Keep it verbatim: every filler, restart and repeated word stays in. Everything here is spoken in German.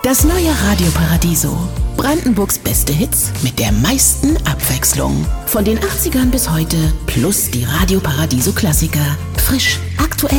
Das neue Radio Paradiso. Brandenburgs beste Hits mit der meisten Abwechslung. Von den achtzigern bis heute plus die Radio Paradiso Klassiker. Frisch, aktuell.